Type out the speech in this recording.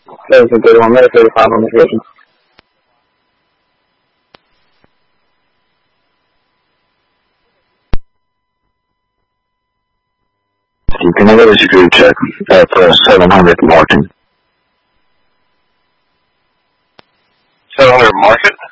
That was a good one. That's 35 on the vision. Can I get a security check at 700 Martin? 700 Market?